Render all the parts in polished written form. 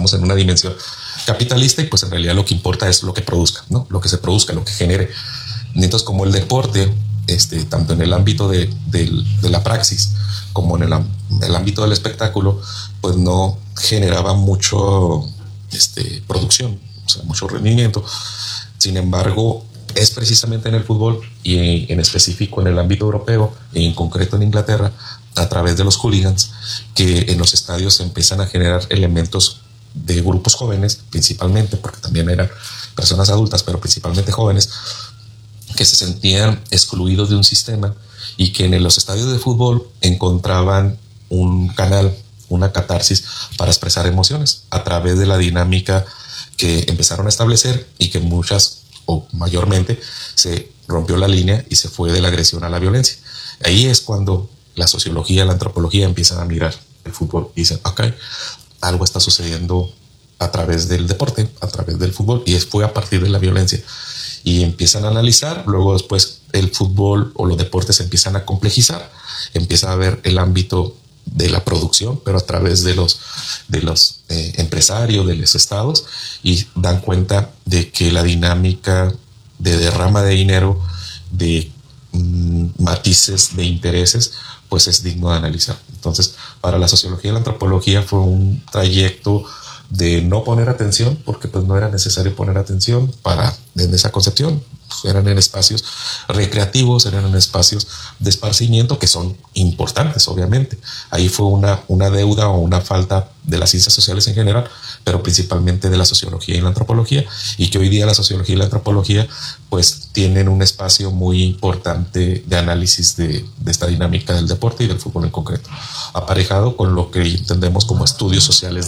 estamos en una dimensión capitalista y pues en realidad lo que importa es lo que produzca, ¿no? Lo que se produzca, lo que genere. Entonces, como el deporte, tanto en el ámbito de la praxis como en el ámbito del espectáculo, pues no generaba mucho producción, o sea, mucho rendimiento. Sin embargo, es precisamente en el fútbol y en específico en el ámbito europeo y en concreto en Inglaterra, a través de los hooligans, que en los estadios se empiezan a generar elementos de grupos jóvenes, principalmente, porque también eran personas adultas, pero principalmente jóvenes, que se sentían excluidos de un sistema y que en los estadios de fútbol encontraban un canal, una catarsis para expresar emociones a través de la dinámica que empezaron a establecer y que muchas o mayormente se rompió la línea y se fue de la agresión a la violencia. Ahí es cuando la sociología, la antropología empiezan a mirar el fútbol y dicen, ok, algo está sucediendo a través del deporte, a través del fútbol, y fue a partir de la violencia. Y empiezan a analizar, luego después el fútbol o los deportes se empiezan a complejizar, empieza a ver el ámbito de la producción, pero a través de los empresarios, de los estados, y dan cuenta de que la dinámica de derrama de dinero, de matices de intereses, pues es digno de analizar. Entonces, para la sociología y la antropología fue un trayecto de no poner atención, porque pues no era necesario poner atención en esa concepción. Eran en espacios recreativos, eran en espacios de esparcimiento que son importantes, obviamente. Ahí fue una deuda o una falta de las ciencias sociales en general, pero principalmente de la sociología y la antropología, y que hoy día la sociología y la antropología pues tienen un espacio muy importante de análisis de esta dinámica del deporte y del fútbol en concreto, aparejado con lo que entendemos como estudios sociales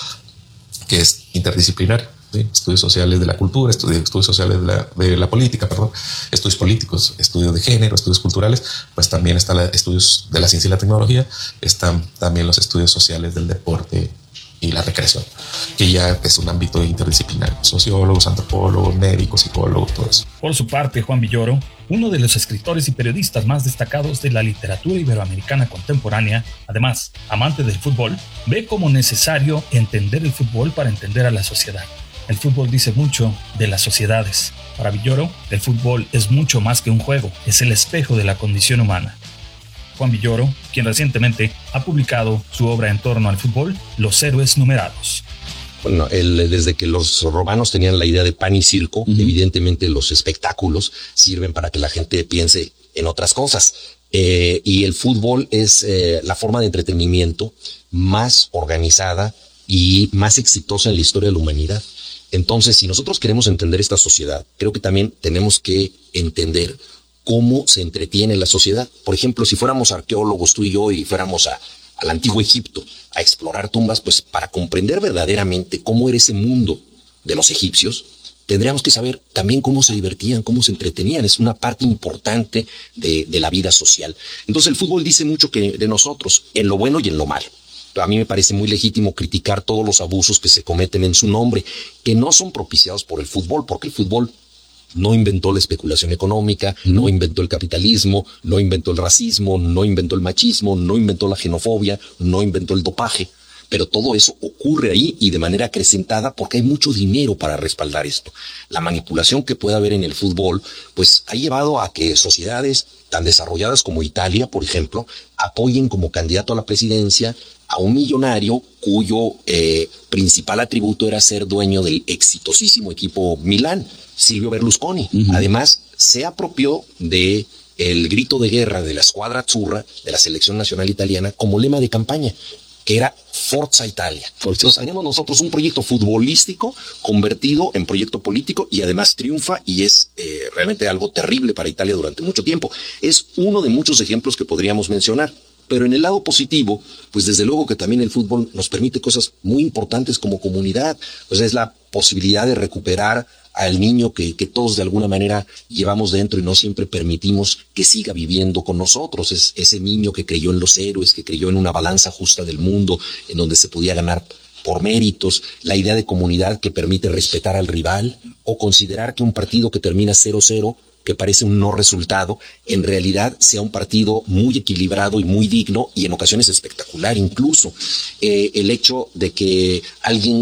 que es interdisciplinar, ¿sí? Estudios sociales de la cultura, estudios sociales de la política, estudios políticos, estudios de género, estudios culturales, pues también están estudios de la ciencia y la tecnología, están también los estudios sociales del deporte y la recreación, que ya es un ámbito interdisciplinario, sociólogos, antropólogos, médicos, psicólogos, todo eso. Por su parte, Juan Villoro, uno de los escritores y periodistas más destacados de la literatura iberoamericana contemporánea, además amante del fútbol, ve como necesario entender el fútbol para entender a la sociedad. El fútbol dice mucho de las sociedades. Para Villoro, el fútbol es mucho más que un juego, es el espejo de la condición humana. Juan Villoro, quien recientemente ha publicado su obra en torno al fútbol, Los héroes numerados. Bueno, desde que los romanos tenían la idea de pan y circo, evidentemente los espectáculos sirven para que la gente piense en otras cosas. Y el fútbol es la forma de entretenimiento más organizada y más exitosa en la historia de la humanidad. Entonces, si nosotros queremos entender esta sociedad, creo que también tenemos que entender cómo se entretiene la sociedad. Por ejemplo, si fuéramos arqueólogos, tú y yo, y fuéramos al antiguo Egipto a explorar tumbas, pues para comprender verdaderamente cómo era ese mundo de los egipcios, tendríamos que saber también cómo se divertían, cómo se entretenían. Es una parte importante de la vida social. Entonces el fútbol dice mucho de nosotros, en lo bueno y en lo malo. A mí me parece muy legítimo criticar todos los abusos que se cometen en su nombre, que no son propiciados por el fútbol, porque el fútbol no inventó la especulación económica, no inventó el capitalismo, no inventó el racismo, no inventó el machismo, no inventó la xenofobia, no inventó el dopaje. Pero todo eso ocurre ahí y de manera acrecentada porque hay mucho dinero para respaldar esto. La manipulación que puede haber en el fútbol, pues ha llevado a que sociedades tan desarrolladas como Italia, por ejemplo, apoyen como candidato a la presidencia a un millonario cuyo principal atributo era ser dueño del exitosísimo equipo Milán, Silvio Berlusconi. Además, se apropió de el grito de guerra de la Squadra Azzurra de la selección nacional italiana como lema de campaña, que era Forza Italia. Entonces tenemos nosotros un proyecto futbolístico convertido en proyecto político y además triunfa y es realmente algo terrible para Italia durante mucho tiempo. Es uno de muchos ejemplos que podríamos mencionar. Pero en el lado positivo, pues desde luego que también el fútbol nos permite cosas muy importantes como comunidad. Pues es la posibilidad de recuperar al niño que todos de alguna manera llevamos dentro y no siempre permitimos que siga viviendo con nosotros. Es ese niño que creyó en los héroes, que creyó en una balanza justa del mundo, en donde se podía ganar por méritos, la idea de comunidad que permite respetar al rival o considerar que un partido que termina 0-0, que parece un no resultado, en realidad sea un partido muy equilibrado y muy digno y en ocasiones espectacular incluso. El hecho de que alguien